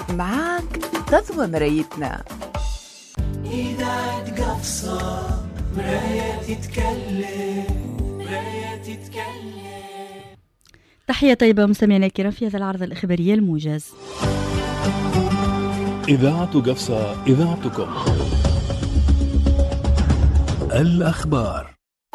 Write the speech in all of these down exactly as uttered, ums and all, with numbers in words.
معاك غزوة مرايتنا. إذاعة قفصة مراية تتكلم مراية تتكلم. تحية طيبة مستمعينا الكرام في هذا العرض الإخباري الموجز. إذاعة قفصة إذاعتكم. الأخبار.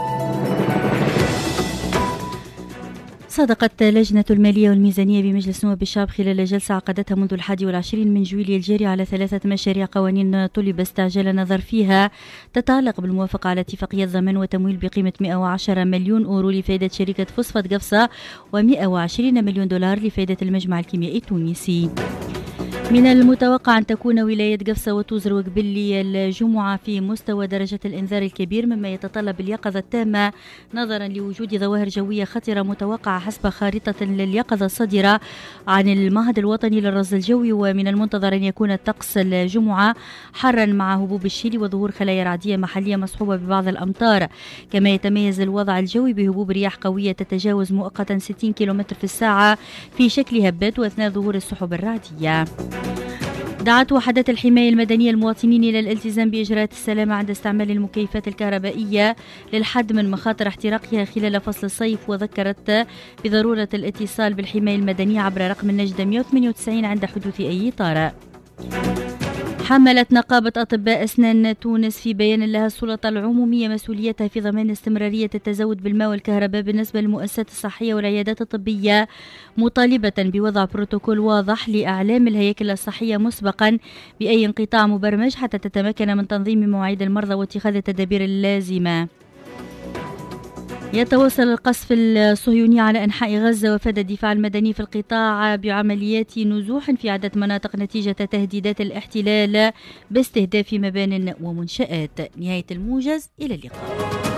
صادقت لجنة المالية والميزانية بمجلس نواب الشعب خلال جلسة عقدتها منذ الحادي والعشرين من جويلية الجاري على ثلاثة مشاريع قوانين طلب استعجال النظر فيها تتعلق بالموافقة على اتفاقية ضمان وتمويل بقيمة مئة وعشرة مليون أورو لفائدة شركة فوسفات قفصة ومئة وعشرين مليون دولار لفائدة المجمع الكيميائي التونسي. من المتوقع أن تكون ولاية قفصة وتوزر وقبلي الجمعة في مستوى درجة الإنذار الكبير، مما يتطلب اليقظة التامة نظرا لوجود ظواهر جوية خطرة متوقعة حسب خارطة لليقظة الصادرة عن المعهد الوطني للرصد الجوي. ومن المنتظر أن يكون الطقس الجمعة حرا مع هبوب الشيل وظهور خلايا رعدية محلية مصحوبة ببعض الأمطار، كما يتميز الوضع الجوي بهبوب رياح قوية تتجاوز مؤقتا ستين كيلومتر في الساعة في شكل هبات وأثناء ظهور السحب الرعدية. دعت وحدات الحماية المدنية المواطنين إلى الالتزام بإجراءات السلامة عند استعمال المكيفات الكهربائية للحد من مخاطر احتراقها خلال فصل الصيف، وذكرت بضرورة الاتصال بالحماية المدنية عبر رقم النجدة مئة وثمانية وتسعين عند حدوث أي طارئ. حملت نقابة أطباء أسنان تونس في بيان لها السلطة العمومية مسؤوليتها في ضمان استمرارية التزود بالماء والكهرباء بالنسبة للمؤسسات الصحية والعيادات الطبية، مطالبة بوضع بروتوكول واضح لأعلام الهياكل الصحية مسبقا بأي انقطاع مبرمج حتى تتمكن من تنظيم مواعيد المرضى واتخاذ التدابير اللازمة. يتواصل القصف الصهيوني على أنحاء غزة، وفاد الدفاع المدني في القطاع بعمليات نزوح في عدة مناطق نتيجة تهديدات الاحتلال باستهداف مبان ومنشآت. نهاية الموجز، إلى اللقاء.